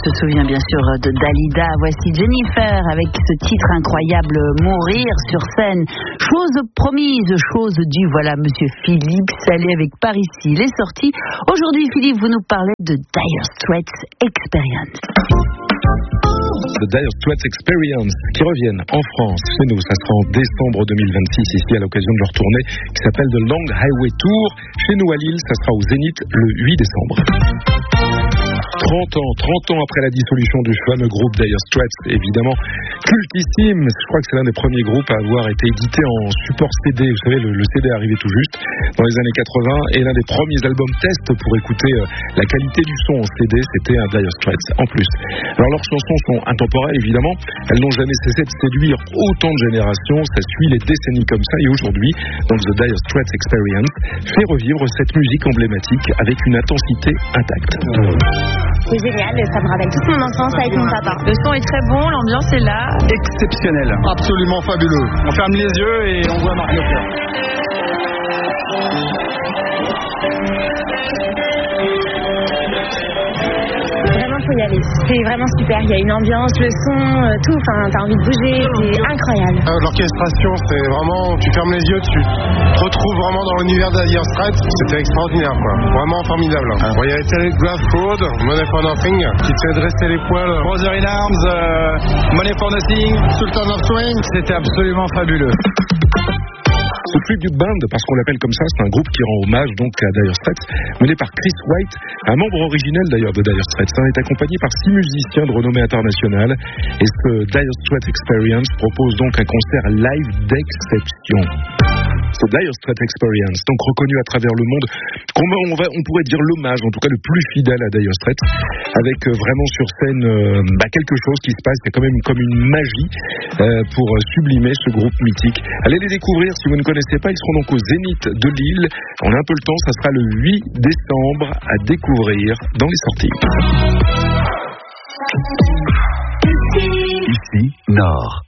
se souvient bien sûr de Dalida. Voici Jennifer avec ce titre incroyable, Mourir sur scène. Chose promise, chose due. Voilà Monsieur Philippe Salé avec Par ici. Il est sorti. Aujourd'hui, Philippe, vous nous parlez de Dire Straits Experience. The Dire Straits Experience qui reviennent en France, chez nous. Ça sera en décembre 2026 ici à l'occasion de leur tournée qui s'appelle The Long Highway Tour. Chez nous à Lille, ça sera au Zénith le 8 décembre. 30 ans après la dissolution du fameux groupe Dire Straits, évidemment cultissime. Je crois que c'est l'un des premiers groupes à avoir été édité en support CD. Vous savez, le CD est arrivé tout juste dans les années 80 et l'un des premiers albums test pour écouter la qualité du son en CD, c'était un Dire Straits en plus. Alors leurs chansons sont intemporelles évidemment, elles n'ont jamais cessé de séduire autant de générations, ça suit les décennies comme ça et aujourd'hui, donc The Dire Straits Experience fait revivre cette musique emblématique avec une intensité intacte. C'est génial, ça me rappelle toute mon enfance avec mon papa. Le son est très bon, l'ambiance est là. Exceptionnel, absolument fabuleux. On ferme les yeux et on voit Mario faire. Vraiment, faut y aller. C'est vraiment super. Il y a une ambiance, le son, tout. Enfin, t'as envie de bouger. C'est incroyable. L'orchestration, c'est vraiment, tu fermes les yeux, tu te retrouves vraiment dans l'univers de Dire Straits. C'était extraordinaire, quoi. Vraiment formidable. Bon, il y avait Telegraph Road, Money for Nothing, qui te fait dresser les poils. Brother in Arms, Money for Nothing, Sultan of Swing. c'était absolument fabuleux. Ce tribute band, parce qu'on l'appelle comme ça, c'est un groupe qui rend hommage donc à Dire Straits, mené par Chris White, un membre originel d'ailleurs de Dire Straits. Il est accompagné par 6 musiciens de renommée internationale et ce Dire Straits Experience propose donc un concert live d'exception. Ce Dire Straits Experience, donc reconnu à travers le monde, on pourrait dire l'hommage, en tout cas le plus fidèle à Dire Straits, avec vraiment sur scène quelque chose qui se passe, c'est quand même comme une magie pour sublimer ce groupe mythique. Allez les découvrir si vous ne connaissez pas, ils seront donc au Zénith de Lille. On a un peu le temps, ça sera le 8 décembre à découvrir dans les sorties. Ici, Nord.